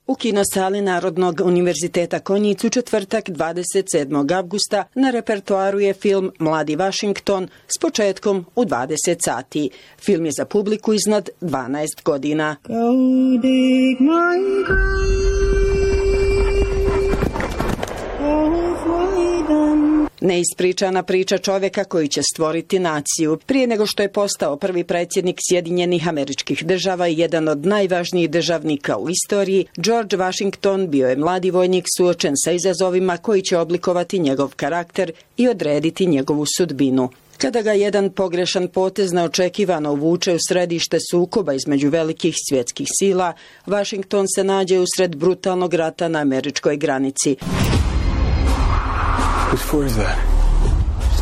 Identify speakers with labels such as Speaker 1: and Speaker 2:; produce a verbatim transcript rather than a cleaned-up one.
Speaker 1: U kinosali Narodnog univerziteta Konjic u četvrtak dvadeset sedmog avgusta na repertoaru je film Mladi Vašington s početkom u dvadeset sati. Film je za publiku iznad dvanaest godina. Neispričana priča čovjeka koji će stvoriti naciju. Prije nego što je postao prvi predsjednik Sjedinjenih Američkih Država i jedan od najvažnijih državnika u istoriji, George Washington bio je mladi vojnik suočen sa izazovima koji će oblikovati njegov karakter i odrediti njegovu sudbinu. Kada ga jedan pogrešan potez neočekivano uvuče u središte sukoba između velikih svjetskih sila, Washington se nađe usred brutalnog rata na američkoj granici.
Speaker 2: Whose floor is that?